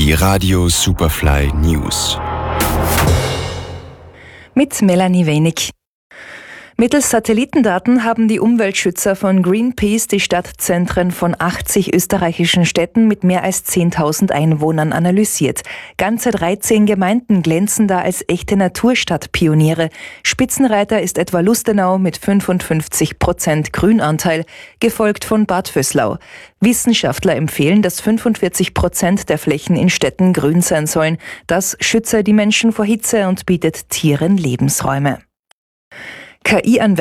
Die Radio Superfly News. Mit Melanie Wenig. Mittels Satellitendaten haben die Umweltschützer von Greenpeace die Stadtzentren von 80 österreichischen Städten mit mehr als 10.000 Einwohnern analysiert. Ganze 13 Gemeinden glänzen da als echte Naturstadtpioniere. Spitzenreiter ist etwa Lustenau mit 55% Grünanteil, gefolgt von Bad Vöslau. Wissenschaftler empfehlen, dass 45% der Flächen in Städten grün sein sollen. Das schütze die Menschen vor Hitze und bietet Tieren Lebensräume. KI-Anwendungen